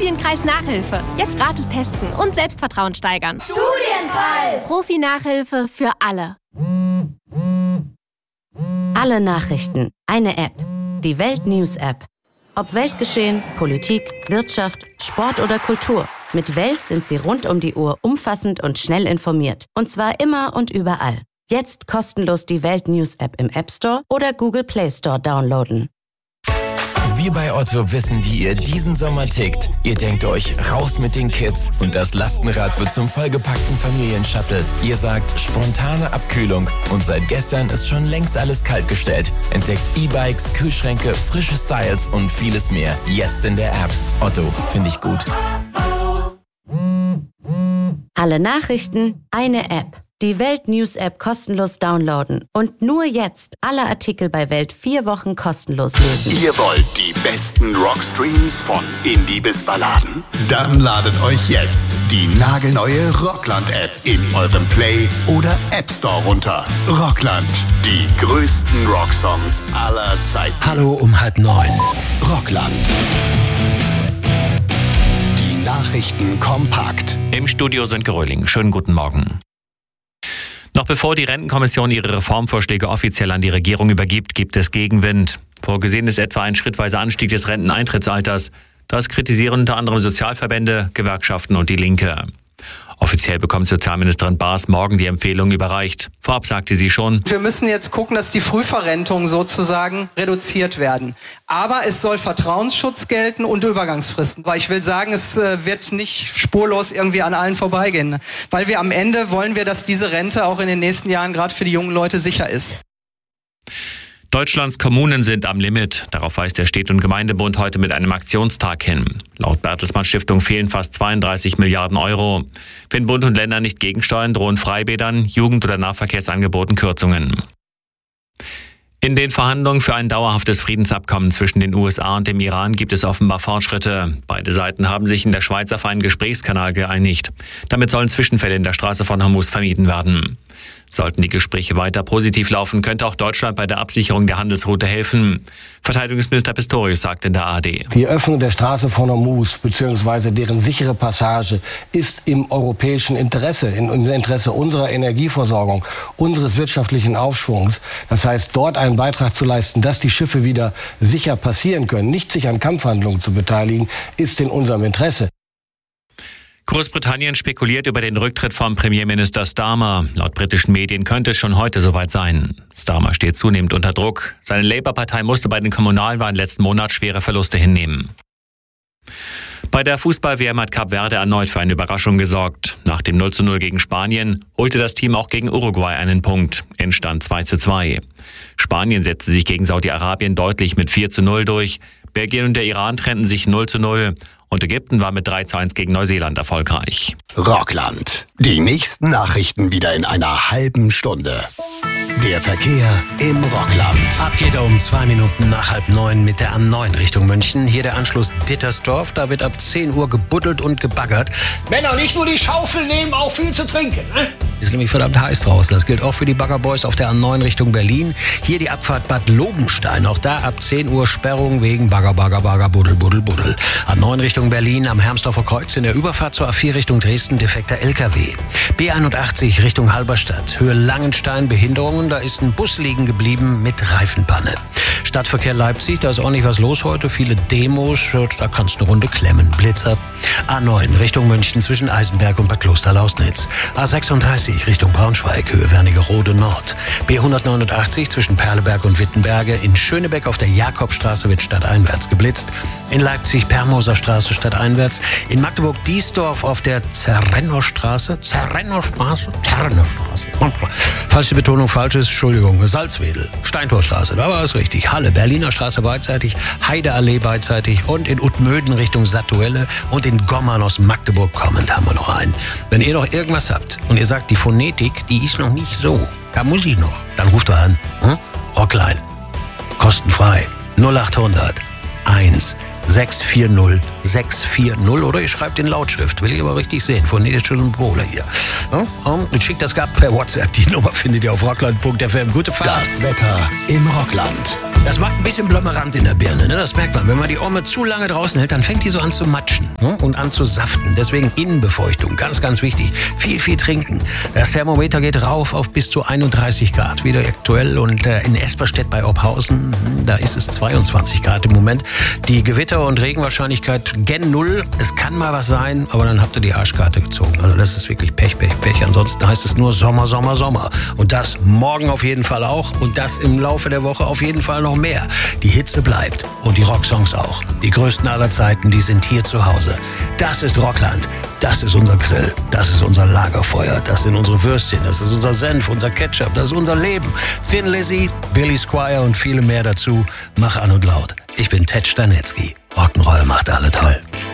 Studienkreis Nachhilfe. Jetzt gratis testen und Selbstvertrauen steigern. Studienkreis! Profi-Nachhilfe für alle. Alle Nachrichten, eine App. Die Welt-News-App. Ob Weltgeschehen, Politik, Wirtschaft, Sport oder Kultur. Mit Welt sind Sie rund um die Uhr umfassend und schnell informiert. Und zwar immer und überall. Jetzt kostenlos die Welt-News-App im App Store oder Google Play Store downloaden. Wir bei Otto wissen, wie ihr diesen Sommer tickt. Ihr denkt euch, raus mit den Kids und das Lastenrad wird zum vollgepackten Familienshuttle. Ihr sagt, spontane Abkühlung und seit gestern ist schon längst alles kaltgestellt. Entdeckt E-Bikes, Kühlschränke, frische Styles und vieles mehr. Jetzt in der App. Otto, finde ich gut. Alle Nachrichten, eine App. Die Welt-News-App kostenlos downloaden. Und nur jetzt alle Artikel bei Welt 4 Wochen kostenlos lesen. Ihr wollt die besten Rockstreams von Indie bis Balladen? Dann ladet euch jetzt die nagelneue Rockland-App in eurem Play- oder App Store runter. Rockland, die größten Rocksongs aller Zeiten. Hallo um 8:30. Rockland. Die Nachrichten kompakt. Im Studio sind Geröhling. Schönen guten Morgen. Noch bevor die Rentenkommission ihre Reformvorschläge offiziell an die Regierung übergibt, gibt es Gegenwind. Vorgesehen ist etwa ein schrittweiser Anstieg des Renteneintrittsalters. Das kritisieren unter anderem Sozialverbände, Gewerkschaften und die Linke. Offiziell bekommt Sozialministerin Baas morgen die Empfehlung überreicht. Vorab sagte sie schon: Wir müssen jetzt gucken, dass die Frühverrentungen sozusagen reduziert werden. Aber es soll Vertrauensschutz gelten und Übergangsfristen. Weil ich will sagen, es wird nicht spurlos irgendwie an allen vorbeigehen. Weil wir am Ende wollen wir, dass diese Rente auch in den nächsten Jahren gerade für die jungen Leute sicher ist. Deutschlands Kommunen sind am Limit. Darauf weist der Städte- und Gemeindebund heute mit einem Aktionstag hin. Laut Bertelsmann Stiftung fehlen fast 32 Milliarden Euro. Wenn Bund und Länder nicht gegensteuern, drohen Freibädern, Jugend- oder Nahverkehrsangeboten Kürzungen. In den Verhandlungen für ein dauerhaftes Friedensabkommen zwischen den USA und dem Iran gibt es offenbar Fortschritte. Beide Seiten haben sich in der Schweiz auf einen Gesprächskanal geeinigt. Damit sollen Zwischenfälle in der Straße von Hormuz vermieden werden. Sollten die Gespräche weiter positiv laufen, könnte auch Deutschland bei der Absicherung der Handelsroute helfen. Verteidigungsminister Pistorius sagt in der ARD: Die Öffnung der Straße von Hormuz bzw. deren sichere Passage ist im europäischen Interesse, im Interesse unserer Energieversorgung, unseres wirtschaftlichen Aufschwungs. Das heißt, dort einen Beitrag zu leisten, dass die Schiffe wieder sicher passieren können, nicht sich an Kampfhandlungen zu beteiligen, ist in unserem Interesse. Großbritannien spekuliert über den Rücktritt von Premierminister Starmer. Laut britischen Medien könnte es schon heute soweit sein. Starmer steht zunehmend unter Druck. Seine Labour-Partei musste bei den Kommunalwahlen letzten Monat schwere Verluste hinnehmen. Bei der Fußball-WM hat Kap Verde erneut für eine Überraschung gesorgt. Nach dem 0:0 gegen Spanien holte das Team auch gegen Uruguay einen Punkt. Endstand 2:2. Spanien setzte sich gegen Saudi-Arabien deutlich mit 4:0 durch. Belgien und der Iran trennten sich 0:0. Und Ägypten war mit 3:1 gegen Neuseeland erfolgreich. Rockland. Die nächsten Nachrichten wieder in einer halben Stunde. Der Verkehr im Rockland. Ab geht er um 2 Minuten nach 8:30 mit der A9 Richtung München. Hier der Anschluss Dittersdorf. Da wird ab 10 Uhr gebuddelt und gebaggert. Männer, nicht nur die Schaufel nehmen, auch viel zu trinken. Ne? Ist nämlich verdammt heiß draußen. Das gilt auch für die Baggerboys auf der A9 Richtung Berlin. Hier die Abfahrt Bad Lobenstein. Auch da ab 10 Uhr Sperrung wegen Bagger, Buddel, Buddel, Buddel. A9 Richtung Berlin am Hermsdorfer Kreuz in der Überfahrt zur A4 Richtung Dresden defekter LKW. B81 Richtung Halberstadt. Höhe Langenstein Behinderungen. Da ist ein Bus liegen geblieben mit Reifenpanne. Stadtverkehr Leipzig, da ist ordentlich was los heute. Viele Demos, da kannst du eine Runde klemmen. Blitzer. A9 Richtung München zwischen Eisenberg und Bad Kloster-Lausnitz. A36 Richtung Braunschweig, Höhe Wernigerode Nord. B189 zwischen Perleberg und Wittenberge. In Schönebeck auf der Jakobstraße wird stadteinwärts geblitzt. In Leipzig Permoser Straße stadteinwärts. In Magdeburg Diesdorf auf der Zerrennerstraße. Falls die Betonung falsch ist, Entschuldigung. Salzwedel, Steintorstraße, da war es richtig. Halle, Berliner Straße beidseitig, Heideallee beidseitig und in Utmöden Richtung Sattuelle und in Gommern aus Magdeburg kommend haben wir noch einen. Wenn ihr noch irgendwas habt und ihr sagt, die Phonetik, die ist noch nicht so, da muss ich noch, dann ruft ihr an. Rockline. Kostenfrei. 0800 1 640 640 oder ihr schreibt in Lautschrift, will ich aber richtig sehen, von Nils Bohler hier. Ja? Und schickt das per WhatsApp, die Nummer findet ihr auf rockland.fm. Gute Fahrt. Das Wetter im Rockland. Das macht ein bisschen Blömerand in der Birne, ne? Das merkt man. Wenn man die Omme zu lange draußen hält, dann fängt die so an zu matschen, ne? Und an zu saften. Deswegen Innenbefeuchtung, ganz, ganz wichtig. Viel trinken. Das Thermometer geht rauf auf bis zu 31 Grad, wieder aktuell. Und in Esperstedt bei Oberhausen, da ist es 22 Grad im Moment. Die Gewitter- und Regenwahrscheinlichkeit gen Null. Es kann mal was sein, aber dann habt ihr die Arschkarte gezogen. Also das ist wirklich Pech. Ansonsten heißt es nur Sommer. Und das morgen auf jeden Fall auch. Und das im Laufe der Woche auf jeden Fall noch mehr. Die Hitze bleibt und die Rocksongs auch. Die größten aller Zeiten, die sind hier zu Hause. Das ist Rockland. Das ist unser Grill. Das ist unser Lagerfeuer. Das sind unsere Würstchen. Das ist unser Senf, unser Ketchup. Das ist unser Leben. Thin Lizzy, Billy Squier und viele mehr dazu. Mach an und laut. Ich bin Ted Stanetzky. Rock'n'Roll macht alle toll.